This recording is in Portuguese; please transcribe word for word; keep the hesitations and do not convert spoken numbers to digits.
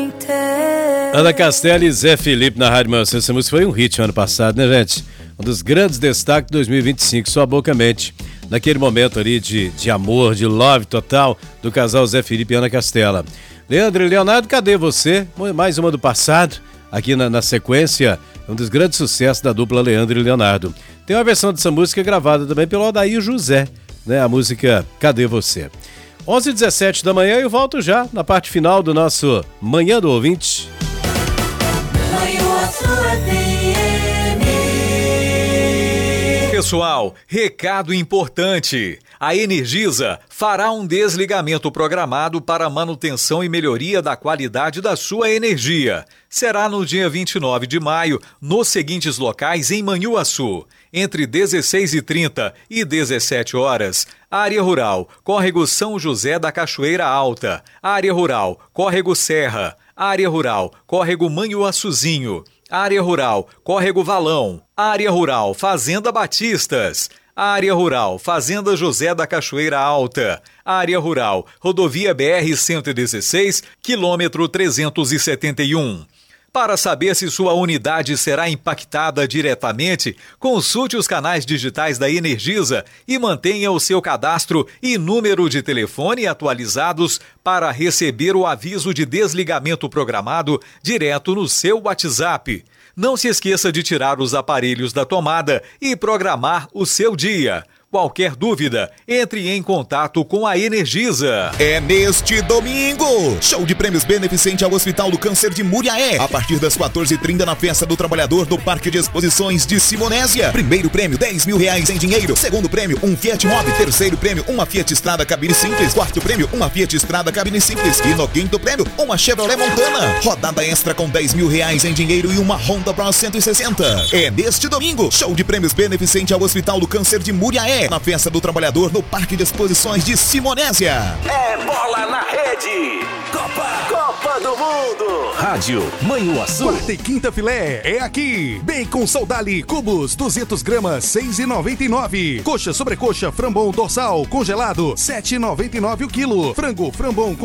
Ana Castela e Zé Felipe na Rádio Manhã. Essa música foi um hit ano passado, né, gente? Um dos grandes destaques de dois mil e vinte e cinco, Sua Boca Mente. Naquele momento ali de, de amor, de love total do casal Zé Felipe e Ana Castela. Leandro e Leonardo, Cadê Você? Mais uma do passado, aqui na, na sequência, um dos grandes sucessos da dupla Leandro e Leonardo. Tem uma versão dessa música gravada também pelo Odair José, né? A música Cadê Você? onze e dezessete da manhã, eu volto já na parte final do nosso Manhã do Ouvinte. Pessoal, recado importante. A Energisa fará um desligamento programado para manutenção e melhoria da qualidade da sua energia. Será no dia vinte e nove de maio, nos seguintes locais em Manhuaçu. Entre dezesseis e trinta e dezessete horas, Área Rural, Córrego São José da Cachoeira Alta. Área Rural, Córrego Serra. Área Rural, Córrego Manhuaçuzinho. Área Rural, Córrego Valão. Área Rural, Fazenda Batistas. Área Rural, Fazenda José da Cachoeira Alta. Área Rural, Rodovia B R cento e dezesseis, quilômetro trezentos e setenta e um. Para saber se sua unidade será impactada diretamente, consulte os canais digitais da Energisa e mantenha o seu cadastro e número de telefone atualizados para receber o aviso de desligamento programado direto no seu WhatsApp. Não se esqueça de tirar os aparelhos da tomada e programar o seu dia. Qualquer dúvida, entre em contato com a Energisa. É neste domingo, show de prêmios beneficente ao Hospital do Câncer de Muriaé. A partir das quatorze e trinta na Festa do Trabalhador do Parque de Exposições de Simonésia. Primeiro prêmio, dez mil reais em dinheiro. Segundo prêmio, um Fiat Mobi. Terceiro prêmio, uma Fiat Strada cabine simples. Quarto prêmio, uma Fiat Strada cabine simples. E no quinto prêmio, uma Chevrolet Montana. Rodada extra com dez mil reais em dinheiro e uma Honda Bros cento e sessenta. É neste domingo, show de prêmios beneficente ao Hospital do Câncer de Muriaé. Na Festa do Trabalhador no Parque de Exposições de Simonésia. É bola na rede. Copa, Copa do Mundo. Rádio Manhuaçu. Quarta e quinta filé é aqui. Bacon Saudali Cubos duzentas gramas seis e noventa e nove. Coxa sobrecoxa Frambon dorsal congelado sete e noventa e nove o quilo. Frango Frambon